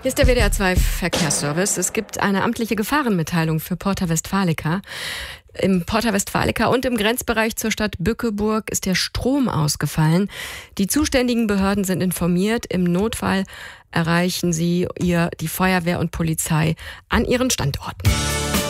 Hier ist der WDR 2 Verkehrsservice. Es gibt eine amtliche Gefahrenmitteilung für Porta Westfalica. Im Porta Westfalica und im Grenzbereich zur Stadt Bückeburg ist der Strom ausgefallen. Die zuständigen Behörden sind informiert. Im Notfall erreichen Sie die Feuerwehr und Polizei an ihren Standorten.